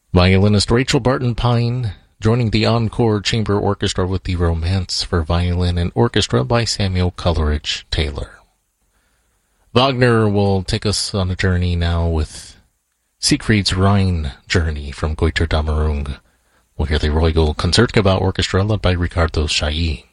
Violinist Rachel Barton Pine joining the Encore Chamber Orchestra with the Romance for Violin and Orchestra by Samuel Coleridge Taylor. Wagner will take us on a journey now with Siegfried's Rhine Journey from Goethe Dammerung. We'll hear the Royal Concertgebouw Orchestra led by Ricardo Chailly.